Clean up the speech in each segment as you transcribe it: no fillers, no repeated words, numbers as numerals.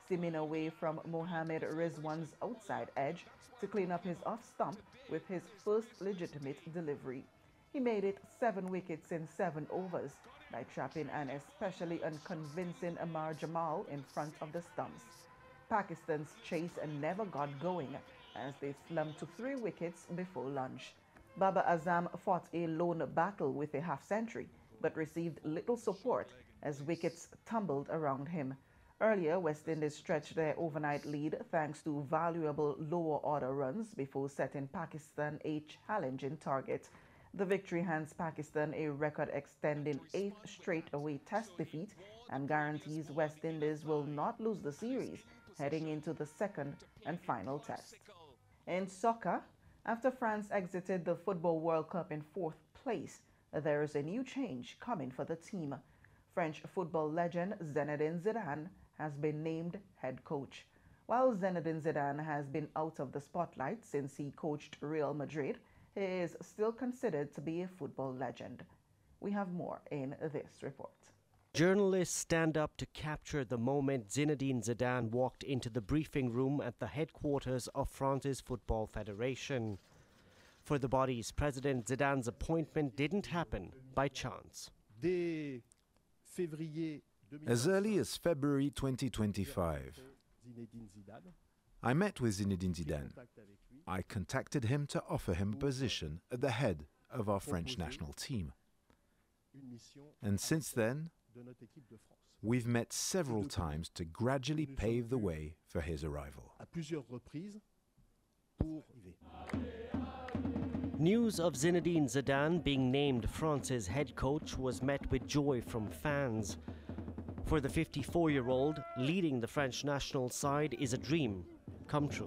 seaming away from Mohamed Rizwan's outside edge to clean up his off stump with his first legitimate delivery. He made it 7 wickets in 7 overs by trapping an especially unconvincing Amar Jamal in front of the stumps. Pakistan's chase never got going as they slumped to 3 wickets before lunch. Babar Azam fought a lone battle with a half-century but received little support as wickets tumbled around him. Earlier, West Indies stretched their overnight lead thanks to valuable lower-order runs before setting Pakistan a challenging target. The victory hands Pakistan a record-extending 8th straight away test defeat and guarantees West Indies will not lose the series heading into the second and final test. In soccer, after France exited the Football World Cup in 4th place, there is a new change coming for the team. French football legend Zinedine Zidane has been named head coach. While Zinedine Zidane has been out of the spotlight since he coached Real Madrid, he is still considered to be a football legend. We have more in this report. Journalists stand up to capture the moment Zinedine Zidane walked into the briefing room at the headquarters of France's Football Federation. For the body's president, Zidane's appointment didn't happen by chance. As early as February 2025, I met with Zinedine Zidane. I contacted him to offer him a position at the head of our French national team. And since then, we've met several times to gradually pave the way for his arrival. News of Zinedine Zidane being named France's head coach was met with joy from fans. For the 54-year-old, leading the French national side is a dream come true.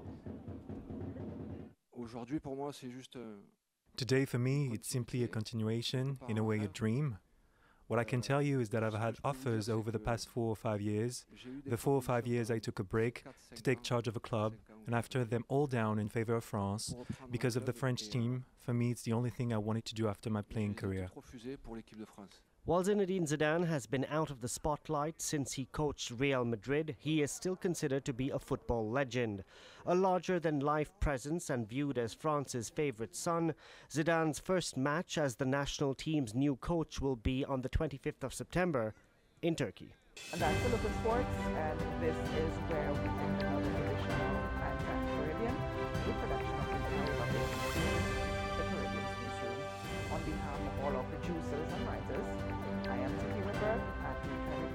Today for me, it's simply a continuation, in a way a dream. What I can tell you is that I've had offers over the past 4 or 5 years. The 4 or 5 years I took a break to take charge of a club, and I've turned them all down in favor of France. Because of the French team, for me it's the only thing I wanted to do after my playing career. While Zinedine Zidane has been out of the spotlight since he coached Real Madrid, he is still considered to be a football legend. A larger-than-life presence and viewed as France's favourite son, Zidane's first match as the national team's new coach will be on the 25th of September in Turkey. And that's the look at sports, and this is where we end another edition of Primetime Caribbean, a production of the Caribbean's newsroom. On behalf of all our producers and writers, I am Tiki Wimberg at the Caribbean.